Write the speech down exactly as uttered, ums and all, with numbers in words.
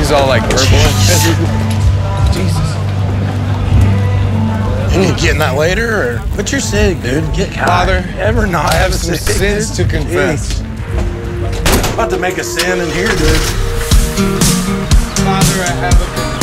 was all like purple. Jesus. You need getting that later, or what's your sig, dude? Get high. Father, ever not I have a some sig, sins dude? to confess. Jeez. About to make a sin in here, dude. Father, I have a